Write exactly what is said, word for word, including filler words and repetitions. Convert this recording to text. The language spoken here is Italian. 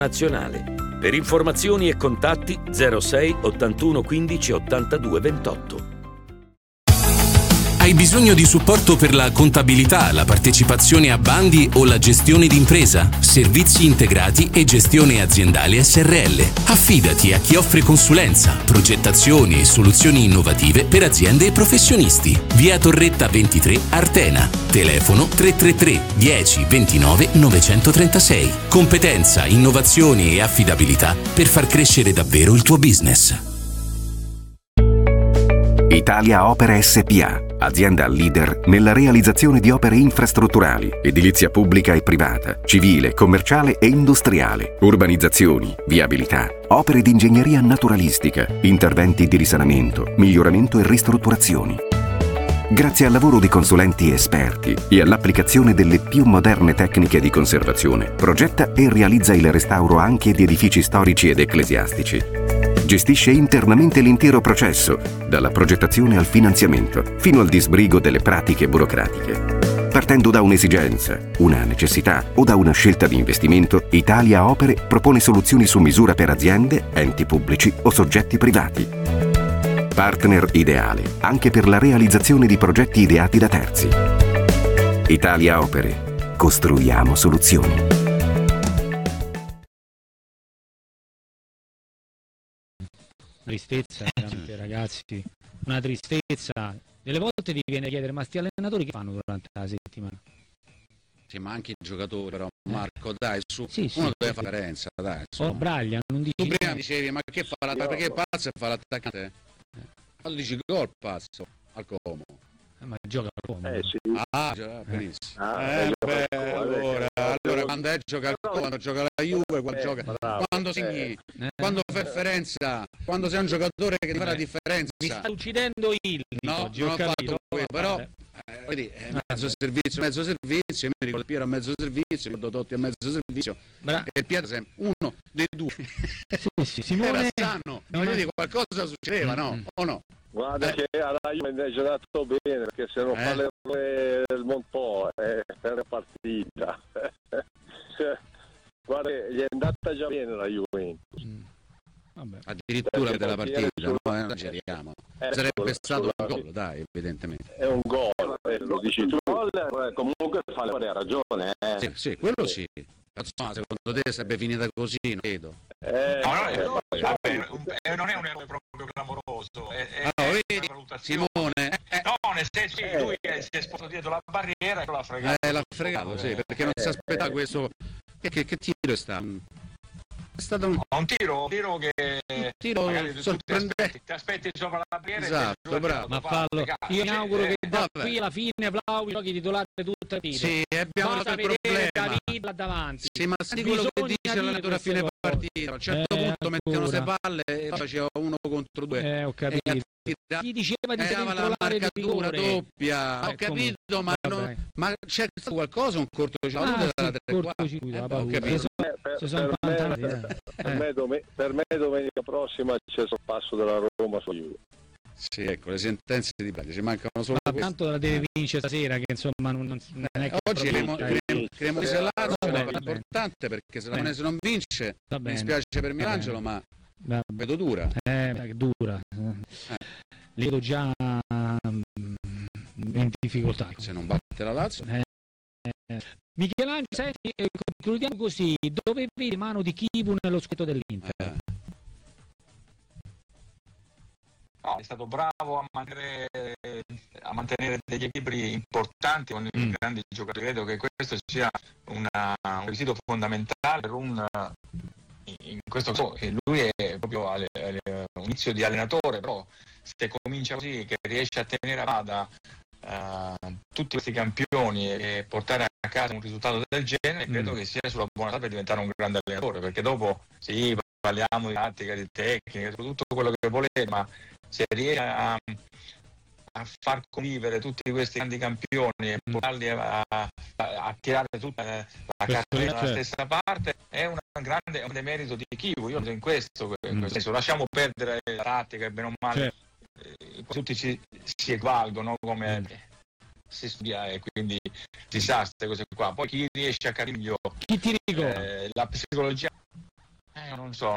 nazionale. Per informazioni e contatti zero sei ottantuno quindici ottantadue ventotto. Hai bisogno di supporto per la contabilità, la partecipazione a bandi o la gestione d'impresa? Servizi integrati e gestione aziendale S R L. Affidati a chi offre consulenza, progettazioni e soluzioni innovative per aziende e professionisti. Via Torretta ventitré, Artena. Telefono tre tre tre dieci ventinove novecentotrentasei. Competenza, innovazioni e affidabilità per far crescere davvero il tuo business. Italia Opere S P A, azienda leader nella realizzazione di opere infrastrutturali, edilizia pubblica e privata, civile, commerciale e industriale, urbanizzazioni, viabilità, opere di ingegneria naturalistica, interventi di risanamento, miglioramento e ristrutturazioni. Grazie al lavoro di consulenti esperti e all'applicazione delle più moderne tecniche di conservazione, progetta e realizza il restauro anche di edifici storici ed ecclesiastici. Gestisce internamente l'intero processo, dalla progettazione al finanziamento, fino al disbrigo delle pratiche burocratiche. Partendo da un'esigenza, una necessità o da una scelta di investimento, Italia Opere propone soluzioni su misura per aziende, enti pubblici o soggetti privati. Partner ideale anche per la realizzazione di progetti ideati da terzi. Italia Opere. Costruiamo soluzioni. Tristezza veramente, ragazzi, una tristezza. Delle volte ti viene a chiedere: ma sti allenatori che fanno durante la settimana? Sì, ma anche i giocatori, però Marco, dai, su, sì, sì, uno deve sì, fare differenza, dai. Oh, Braglia, non dici. Tu prima dicevi, ma che fa la, perché pazzo e fa l'attaccante? Ma tu dici gol pazzo al Como. Eh, ma gioca al Como. Eh, sì. Ah, già, benissimo. Ah, eh, beh, allora, allora, allora quando è gioca al Como, quando gioca la Juve, quando eh, gioca, bravo, quando segni, eh. quando fa differenza, quando sei un giocatore che fa la differenza. Mi sta uccidendo il no, oggi, non ho ho capito, fatto quello, però eh, vedi, è mezzo servizio, mezzo servizio, io mi ricordo Piero a mezzo servizio, ricordo Totti a mezzo servizio. Bra- e Piero sempre uno dei due. Sì, sì, Simone era sano, no, io dico, qualcosa succedeva, no? Mm. O no? Guarda eh. che alla Juve è giocato bene, perché se non eh. fa l'errore del Montò è per partita. Guarda, gli è andata già bene la Juventus. Mm. Vabbè. Addirittura della partita, no? Eh, non esageriamo. Eh, Sarebbe stato un gol, dai, evidentemente. È un gol, eh, lo dici tu. Comunque fa la ragione, eh. Sì, sì, quello sì. Insomma, secondo te sarebbe finita così? Non credo. Eh, no, no, è, no, vabbè, non è un errore proprio clamoroso. È, è, allora, vedi, Simone. Eh, no, nel senso che lui eh. si è spostato dietro la barriera e l'ha fregato. Eh, l'ha fregato, sì, perché non si aspettava eh. questo. Che, che, che tiro è stato? È stato un, un tiro, un tiro che un tiro sorprendente. Ti aspetti, ti aspetti sopra la barriera. Esatto, bravo. Ma fallo. Io mi auguro che da qui alla fine Vlahovic giochi titolare tutte le partite. Sì, abbiamo un problema. David là davanti. Sì, ma senti quello che dice l'allenatore a fine partita. A un certo eh, punto mettevano le palle e faceva uno contro due. Eh, ho capito. Gli diceva di aveva la marcatura doppia. Ho capito, ma, non, ma c'è stato qualcosa, un cortocircuito ah, della cortocircuito, ho capito. Per, per, per, me, per, me dom- per me domenica prossima c'è il sorpasso della Roma su Juve. Sì, ecco, le sentenze di Bari ci mancano solo ma tanto la deve vincere stasera, che insomma non, non è che oggi Cremonese Lazio è una cosa importante, perché se la Cremonese non vince mi spiace per Michelangelo, ma la vedo dura. Eh, dura. Eh. Li vedo già in difficoltà. Se non batte la Lazio. Eh. Michelangelo, senti, concludiamo così. Dove vedi mano di Chivu nello scudetto dell'Inter? Eh. No, è stato bravo a mantenere, a mantenere degli equilibri importanti con mm. i grandi giocatori. Credo che questo sia una, un requisito fondamentale per un, in questo caso lui è proprio all'inizio di allenatore, però se comincia così, che riesce a tenere a bada uh, tutti questi campioni e portare a casa un risultato del genere, mm. credo che sia sulla buona strada per diventare un grande allenatore, perché dopo sì, parliamo di tattica, di tecnica, tutto quello che volete, ma se riesce a, a far convivere tutti questi grandi campioni e portarli a, a, a tirare tutta la carriera dalla stessa parte, è una grande, un demerito di Chivu. Io in questo, in questo senso, lasciamo perdere la tattica e bene o male eh, tutti si, si equivalgono come si studia e quindi disastri queste qua. Poi chi riesce a capire meglio chi ti eh, la psicologia io non so,